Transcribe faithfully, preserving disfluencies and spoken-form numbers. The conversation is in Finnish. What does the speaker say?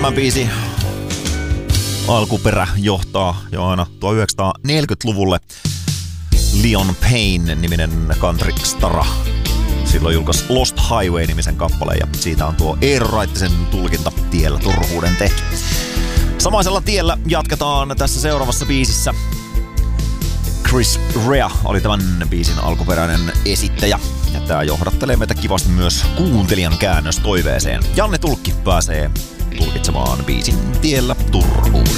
Tämän biisi alkuperä johtaa jo aina tuhatyhdeksänsataaneljäkymmentäluvulle. Leon Payne-niminen country-stara silloin julkaisi Lost Highway-nimisen kappaleen ja siitä on tuo Eero Raittisen tulkinta Tiellä turhuuden tehty. Samaisella tiellä jatketaan tässä seuraavassa biisissä. Chris Rea oli tämän biisin alkuperäinen esittäjä ja tää johdattelee meitä kivasti myös kuuntelijan käännöstoiveeseen. Janne Tulkki pääsee tulkitsemaan biisin Tiellä turhuuden.